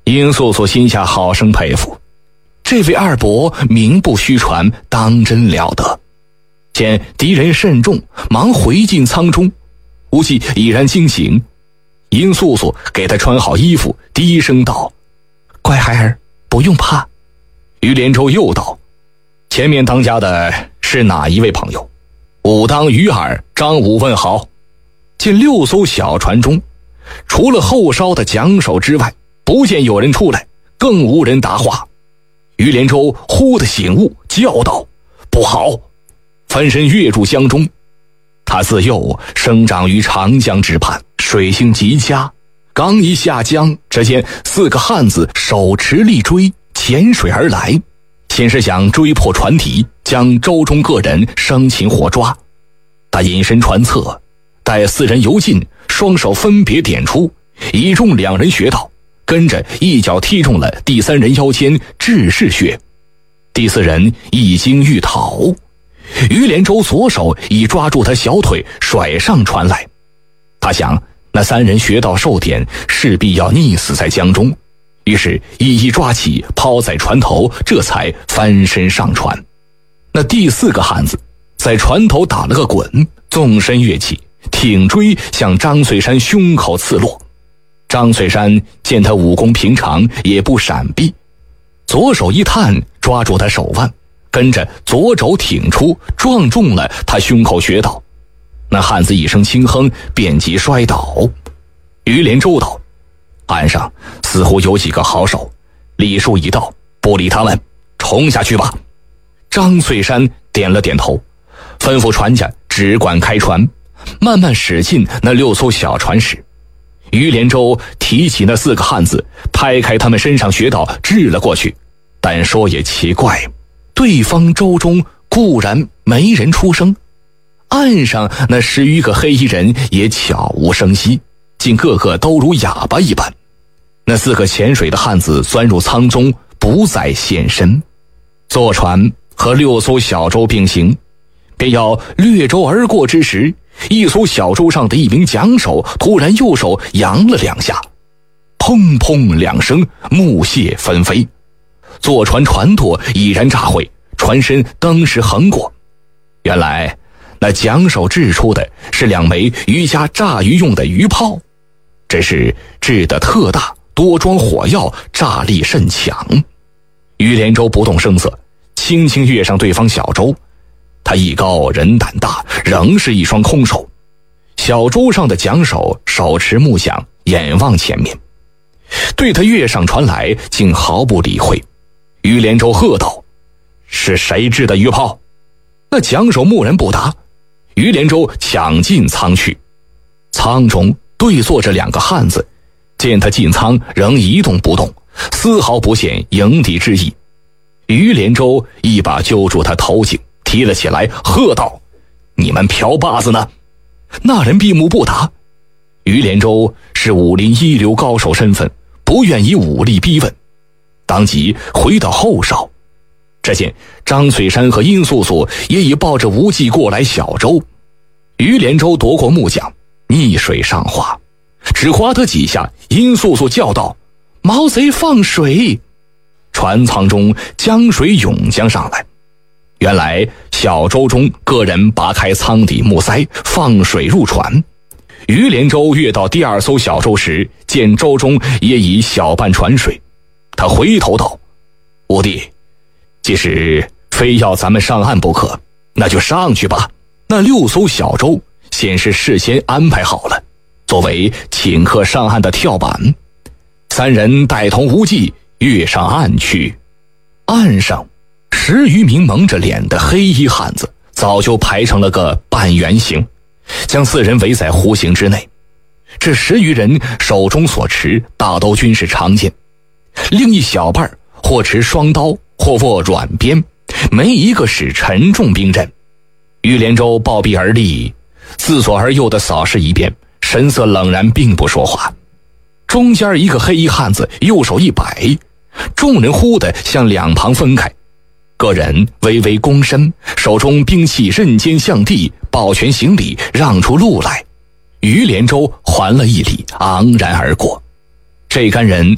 殷素素心下好生佩服，这位二伯名不虚传，当真了得。见敌人甚众，忙回进舱中，无忌已然惊醒。殷素素给他穿好衣服，低声道：乖孩儿，不用怕。于连州又道：前面当家的是哪一位朋友？武当于耳张武问好。见6艘小船中，除了后梢的桨手之外，不见有人出来，更无人答话。于连州忽地醒悟，叫道：不好！翻身跃入江中。他自幼生长于长江之畔，水性极佳，刚一下江，只见4个汉子手持利锥潜水而来，先是想追破船体，将舟中各人生擒活抓。他隐身船侧，待4人游近，双手分别点出，已中2人穴道，跟着一脚踢中了第3人腰间至士穴。第4人一惊欲逃，于连州左手已抓住他小腿，甩上船来。他想那3人穴道受点，势必要溺死在江中，于是一一抓起，抛在船头，这才翻身上船。那第4个汉子在船头打了个滚，纵身跃起，挺锥向张翠山胸口刺落。张翠山见他武功平常，也不闪避，左手一探，抓住他手腕，跟着左肘挺出，撞中了他胸口穴道。那汉子一声轻哼，便即摔倒。于连州道：岸上似乎有几个好手，礼数已到，不理他们，冲下去吧。张翠山点了点头，吩咐船家只管开船，慢慢驶进那6艘小船时，于连州提起那4个汉子，拍开他们身上穴道，掷了过去。但说也奇怪，对方舟中固然没人出声，岸上那10余个黑衣人也悄无声息，竟个个都如哑巴一般。那4个潜水的汉子钻入舱中，不再现身。坐船和6艘小舟并行，便要掠舟而过之时，一艘小舟上的一名桨手突然右手扬了2下，砰砰2声，木屑纷飞，坐船船舵已然炸毁，船身登时横过。原来那桨手掷出的是2枚渔家炸鱼用的鱼炮，只是掷得特大，多装火药，炸力甚强。于连州不动声色，轻轻跃上对方小舟。他艺高人胆大，仍是一双空手。小舟上的桨手手持木桨，眼望前面，对他跃上船来竟毫不理会。于连州喝道：是谁掷的鱼炮？那桨手蓦然不答。于连州抢进舱去，舱中对坐着2个汉子，见他进舱仍一动不动，丝毫不显迎敌之意。于连州一把揪住他头颈，提了起来，喝道：你们瓢把子呢？那人闭目不答。于连州是武林一流高手身份，不愿以武力逼问，当即回到后哨。只见张翠山和殷素素也已抱着无忌过来小舟。于连州夺过木桨，逆水上划，只划得几下，殷素素叫道：毛贼放水！船舱中江水涌将上来。原来小舟中各人拔开舱底木塞，放水入船。于连州跃到第2艘小舟时，见舟中也已小半船水，他回头道：武弟，即使非要咱们上岸不可，那就上去吧。那6艘小舟先是事先安排好了，作为请客上岸的跳板。3人带同无忌跃上岸去。岸上10余名蒙着脸的黑衣汉子早就排成了个半圆形，将4人围在弧形之内。这10余人手中所持大都均是长剑，另一小半或持双刀，或握软鞭，没一个使沉重兵刃。于连州抱臂而立，自左而右的扫视一遍，神色冷然，并不说话。中间一个黑衣汉子右手一摆，众人忽地向2旁分开，个人微微躬身，手中兵器刃尖向地，抱拳行礼，让出路来。于连州还了一礼，昂然而过。这干人